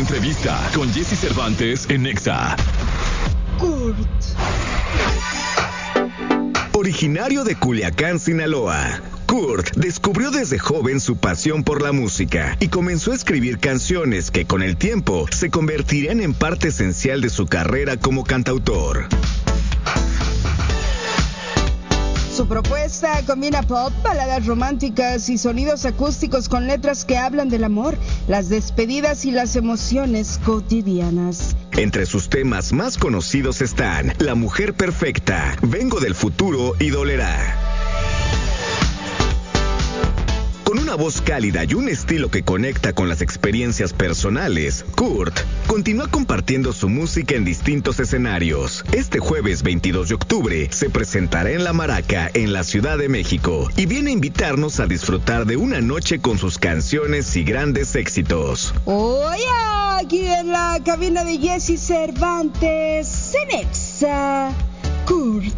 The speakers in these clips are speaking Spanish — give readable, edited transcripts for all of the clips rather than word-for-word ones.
entrevista con Jesse Cervantes en Nexa. Kurt. Originario de Culiacán, Sinaloa, Kurt descubrió desde joven su pasión por la música y comenzó a escribir canciones que con el tiempo se convertirían en parte esencial de su carrera como cantautor. Su propuesta combina pop, baladas románticas y sonidos acústicos con letras que hablan del amor, las despedidas y las emociones cotidianas. Entre sus temas más conocidos están La Mujer Perfecta, Vengo del Futuro y Dolerá. Con una voz cálida y un estilo que conecta con las experiencias personales, Kurt continúa compartiendo su música en distintos escenarios. Este jueves 22 de octubre se presentará en La Maraca, en la Ciudad de México, y viene a invitarnos a disfrutar de una noche con sus canciones y grandes éxitos. Hoy aquí en la cabina de Jesse Cervantes, en Nexa, Kurt.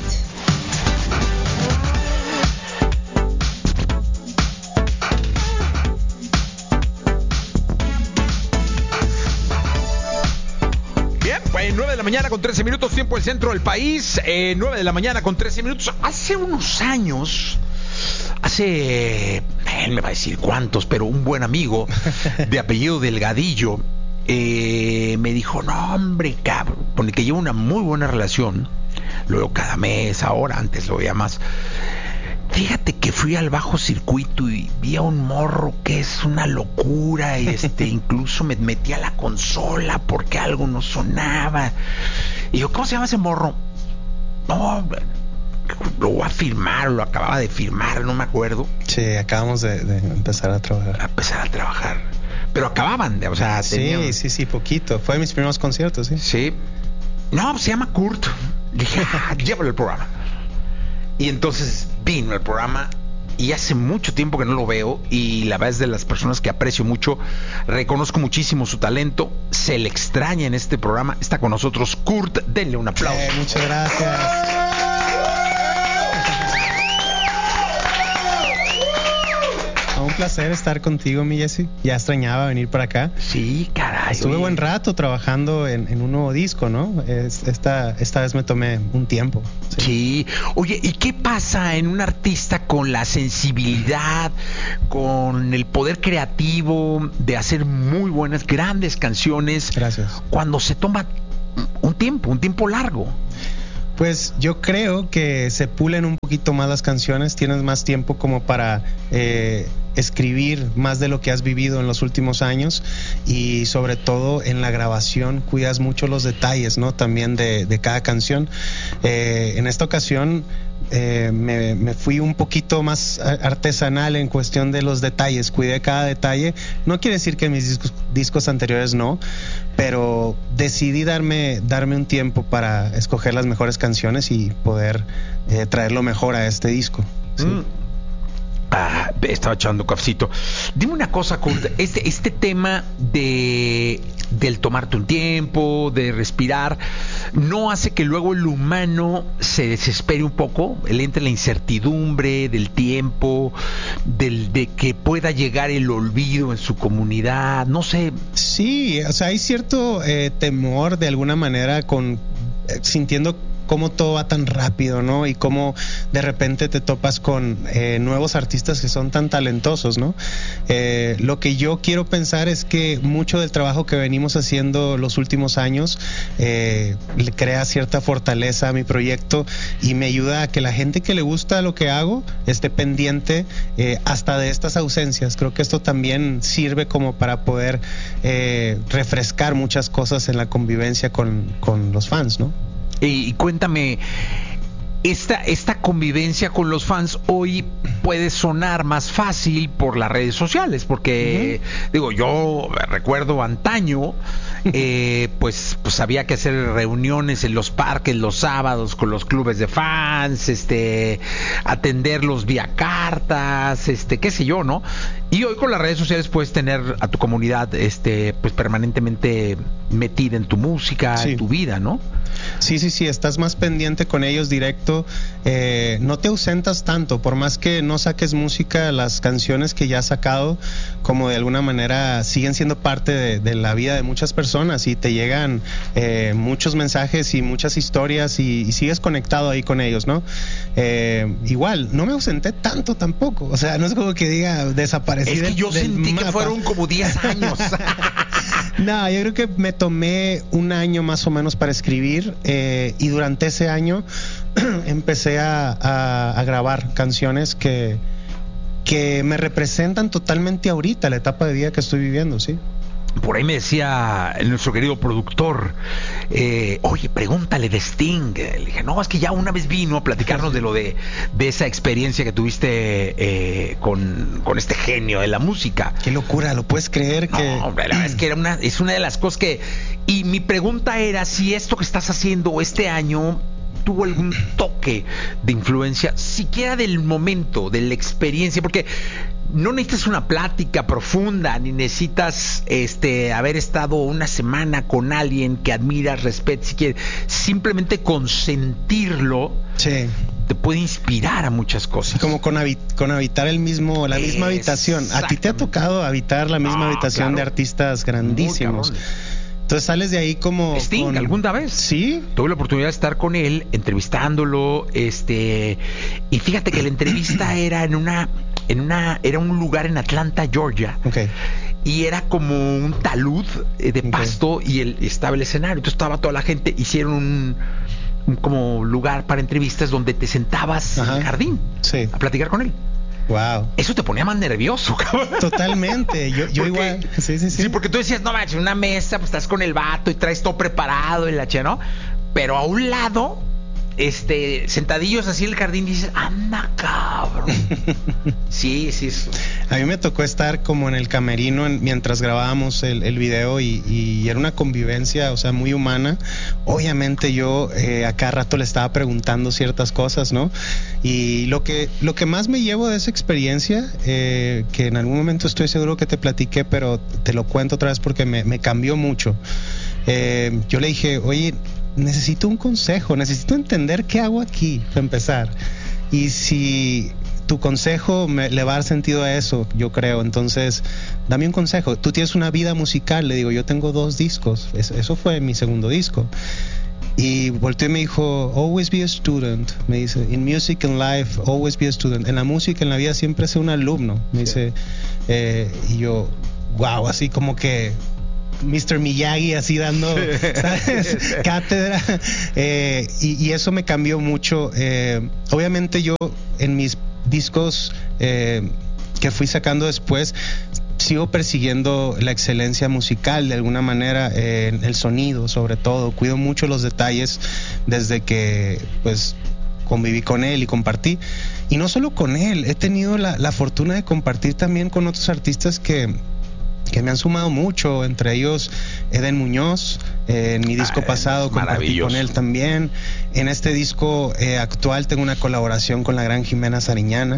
Bien, pues 9 de la mañana con 13 minutos, tiempo del centro del país. 9 de la mañana con 13 minutos. Hace unos años, él me va a decir cuántos, pero un buen amigo de apellido Delgadillo me dijo, no hombre, cabrón, con el que llevo una muy buena relación, luego cada mes, ahora, antes lo veía más. Fíjate que fui al bajo circuito y vi a un morro que es una locura, incluso me metí a la consola porque algo no sonaba. Y yo, ¿cómo se llama ese morro? No, lo voy a firmar, lo acababa de firmar, no me acuerdo. Sí, acabamos de empezar a trabajar. Pero acababan de, o sea, tenían... Sí, poquito. Fue de mis primeros conciertos, sí. Sí. No, pues se llama Kurt. Dije, llévalo al programa. Y entonces vino al programa y hace mucho tiempo que no lo veo y la verdad es de las personas que aprecio mucho, reconozco muchísimo su talento, se le extraña en este programa. Está con nosotros Kurt, denle un aplauso. Muchas gracias. Un placer estar contigo, mi Jesse. Ya extrañaba venir para acá. Sí, caray. Estuve buen rato trabajando en un nuevo disco, ¿no? Esta vez me tomé un tiempo. Sí. Oye, ¿y qué pasa en un artista con la sensibilidad, con el poder creativo de hacer muy buenas, grandes canciones? Gracias. Cuando se toma un tiempo largo. Pues yo creo que se pulen un poquito más las canciones, tienes más tiempo como para escribir más de lo que has vivido en los últimos años y sobre todo en la grabación cuidas mucho los detalles, ¿no? También de cada canción. En esta ocasión me fui un poquito más artesanal en cuestión de los detalles, cuidé cada detalle. No quiere decir que mis discos anteriores no, pero decidí darme un tiempo para escoger las mejores canciones y poder traer lo mejor a este disco. ¿Sí? Estaba echando cafecito. Dime una cosa, Kurt, este tema del tomarte un tiempo, de respirar, ¿no hace que luego el humano se desespere un poco? Él entre en la incertidumbre del tiempo, de que pueda llegar el olvido en su comunidad, no sé. Sí, o sea, hay cierto temor de alguna manera sintiendo cómo todo va tan rápido, ¿no? Y cómo de repente te topas con nuevos artistas que son tan talentosos, ¿no? Lo que yo quiero pensar es que mucho del trabajo que venimos haciendo los últimos años le crea cierta fortaleza a mi proyecto y me ayuda a que la gente que le gusta lo que hago esté pendiente hasta de estas ausencias. Creo que esto también sirve como para poder refrescar muchas cosas en la convivencia con los fans, ¿no? Y cuéntame, esta convivencia con los fans hoy puede sonar más fácil por las redes sociales, porque digo, yo recuerdo antaño pues había que hacer reuniones en los parques los sábados con los clubes de fans, atenderlos vía cartas, qué sé yo, ¿no? Y hoy con las redes sociales puedes tener a tu comunidad, pues permanentemente metida en tu música, Sí. en tu vida, ¿no? Sí, estás más pendiente con ellos directo, no te ausentas tanto, por más que no saques música, las canciones que ya has sacado, como de alguna manera siguen siendo parte de la vida de muchas personas y te llegan muchos mensajes y muchas historias y sigues conectado ahí con ellos, ¿no? Igual, no me ausenté tanto tampoco, o sea, no es como que diga desaparecí Es que del- yo del sentí que mapa. fueron como 10 años. No, yo creo que me tomé un año más o menos para escribir y durante ese año empecé a grabar canciones que me representan totalmente ahorita, la etapa de vida que estoy viviendo, ¿sí? Por ahí me decía nuestro querido productor, oye, pregúntale de Sting. Le dije, no, es que ya una vez vino a platicarnos de esa experiencia que tuviste con este genio de la música. Qué locura, ¿lo puedes creer? No, Que hombre, la verdad es que es una de las cosas que... Y mi pregunta era si esto que estás haciendo este año tuvo algún toque de influencia, siquiera del momento, de la experiencia, porque no necesitas una plática profunda, ni necesitas haber estado una semana con alguien que admiras, respetas, si quieres, simplemente con sentirlo sí, te puede inspirar a muchas cosas. como con habitar la misma habitación. ¿A ti te ha tocado habitar la misma habitación claro. de artistas grandísimos? Muy cabrón. Entonces sales de ahí como... Sting, ¿alguna vez? Sí. Tuve la oportunidad de estar con él, entrevistándolo, y fíjate que la entrevista era era un lugar en Atlanta, Georgia. Okay. Y era como un talud de pasto y estaba el escenario. Entonces estaba toda la gente, hicieron un como lugar para entrevistas donde te sentabas en el jardín Sí. a platicar con él. Wow. Eso te ponía más nervioso, cabrón. Totalmente. Yo Porque- igual. Sí. Sí, porque tú decías, no manches, una mesa, pues estás con el vato y traes todo preparado y la che, ¿no? Pero a un lado, sentadillos así en el jardín, dices, anda, cabrón. Sí. A mí me tocó estar como en el camerino mientras grabábamos el video y era una convivencia, o sea, muy humana. Obviamente yo a cada rato le estaba preguntando ciertas cosas, ¿no? Y lo que más me llevo de esa experiencia, que en algún momento estoy seguro que te platiqué, pero te lo cuento otra vez porque me cambió mucho. Yo le dije, oye, necesito un consejo, necesito entender qué hago aquí, para empezar. Y si tu consejo le va a dar sentido a eso, yo creo, entonces dame un consejo. Tú tienes una vida musical, le digo, yo tengo 2 discos, eso fue mi segundo disco. Y volteó y me dijo, always be a student. Me dice, in music and life, always be a student. En la música, en la vida, siempre sé un alumno. Me dice, y yo, wow, así como que Mr. Miyagi así dando, ¿sabes? Cátedra. Y eso me cambió mucho. Obviamente yo en mis discos que fui sacando después sigo persiguiendo la excelencia musical de alguna manera, el sonido sobre todo. Cuido mucho los detalles desde que pues conviví con él y compartí. Y no solo con él, he tenido la fortuna de compartir también con otros artistas que me han sumado mucho, entre ellos Eden Muñoz. En mi disco pasado compartí con él también. En este disco actual tengo una colaboración con la gran Jimena Sariñana,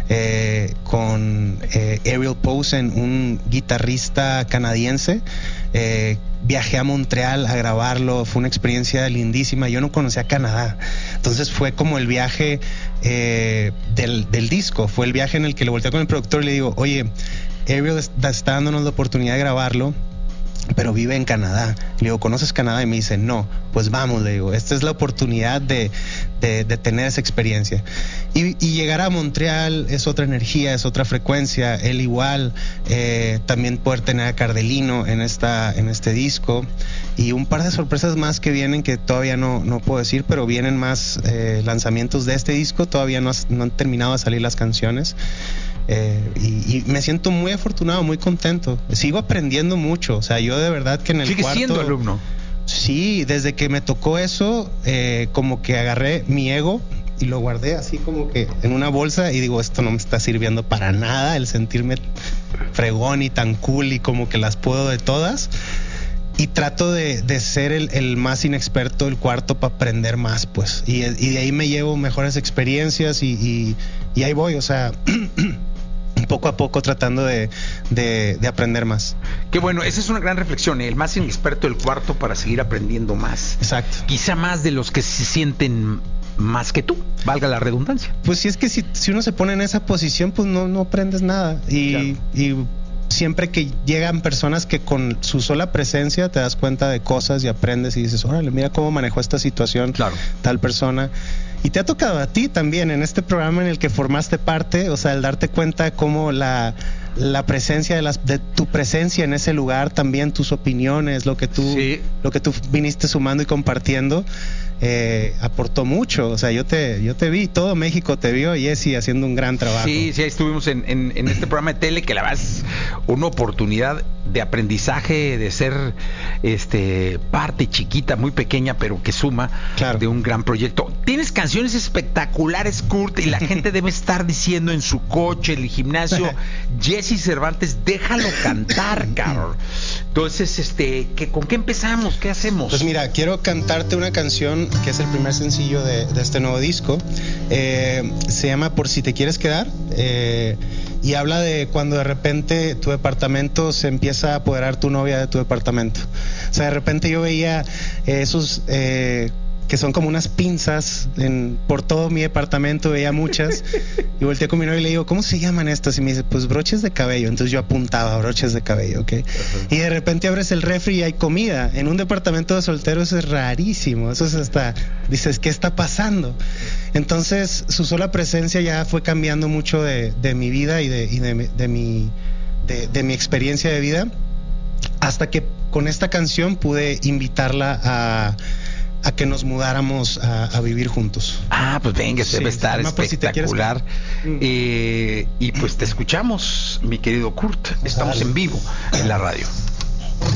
con Ariel Posen, un guitarrista canadiense. Viajé a Montreal a grabarlo, fue una experiencia lindísima. Yo no conocía Canadá, entonces fue como el viaje del disco, fue el viaje en el que le volteé con el productor y le digo, oye, Ariel está dándonos la oportunidad de grabarlo, pero vive en Canadá. Le digo, ¿conoces Canadá? Y me dice, no. Pues vamos, le digo, esta es la oportunidad de tener esa experiencia. Y llegar a Montreal es otra energía, es otra frecuencia. Él igual, también poder tener a Cardelino en este disco. Y un par de sorpresas más que vienen que todavía no puedo decir, pero vienen más lanzamientos de este disco. Todavía no han terminado de salir las canciones. Y me siento muy afortunado, muy contento. Sigo aprendiendo mucho. O sea, yo de verdad que en el ¿Sigues cuarto... siendo alumno? Sí, desde que me tocó eso, como que agarré mi ego y lo guardé así como que en una bolsa y digo, esto no me está sirviendo para nada, el sentirme fregón y tan cool y como que las puedo de todas. trato de ser el más inexperto del cuarto para aprender más, pues. Y de ahí me llevo mejores experiencias y ahí voy, o sea, poco a poco tratando de aprender más. Qué bueno, esa es una gran reflexión, el más inexperto del cuarto para seguir aprendiendo más. Exacto. Quizá más de los que se sienten más que tú, valga la redundancia. Pues sí, es que si uno se pone en esa posición, pues no aprendes nada. Y siempre que llegan personas que con su sola presencia te das cuenta de cosas y aprendes y dices, órale, mira cómo manejó esta situación tal persona. Y te ha tocado a ti también en este programa en el que formaste parte, o sea, el darte cuenta cómo la presencia de tu presencia en ese lugar, también tus opiniones, lo que tú viniste sumando y compartiendo, aportó mucho. O sea, yo te vi, todo México te vio, Jesse, haciendo un gran trabajo. Sí, ahí estuvimos en este programa de tele, que la verdad es una oportunidad de aprendizaje, de ser parte chiquita, muy pequeña, pero que suma de un gran proyecto. Tienes canciones espectaculares, Kurt, y la gente debe estar diciendo en su coche, en el gimnasio, Jesse Cervantes, déjalo cantar, cabrón. Entonces, ¿con qué empezamos? ¿Qué hacemos? Pues mira, quiero cantarte una canción que es el primer sencillo de este nuevo disco. Se llama Por si te quieres quedar. Y habla de cuando de repente tu departamento se empieza a apoderar tu novia de tu departamento. O sea, de repente yo veía esos que son como unas pinzas por todo mi departamento, veía muchas, y volteé con mi novia y le digo, ¿cómo se llaman estas? Y me dice, pues broches de cabello. Entonces yo apuntaba broches de cabello, ¿ok? Y de repente abres el refri y hay comida. En un departamento de solteros es rarísimo. Eso es hasta, dices, ¿qué está pasando? Entonces su sola presencia ya fue cambiando mucho de mi vida y de mi experiencia de vida, hasta que con esta canción pude invitarla a que nos mudáramos a vivir juntos. Pues venga, debe estar espectacular. Y pues te escuchamos, mi querido Kurt. Estamos en vivo en la radio.